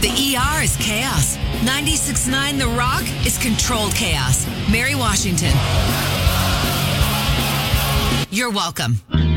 The ER is chaos. 96.9 The Rock is controlled chaos. Mary Washington. You're welcome.